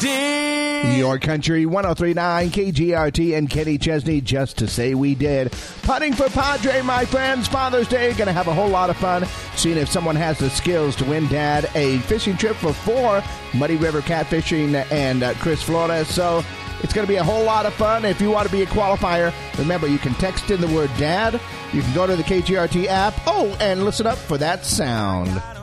did. Your Country 103.9 KGRT and Kenny Chesney, just to say we did. Putting for Padre, my friends. Father's Day, going to have a whole lot of fun seeing if someone has the skills to win Dad a fishing trip for 4, Muddy River Catfishing and Chris Flores. So it's going to be a whole lot of fun. If you want to be a qualifier, remember, you can text in the word Dad. You can go to the KGRT app. Oh, and listen up for that sound.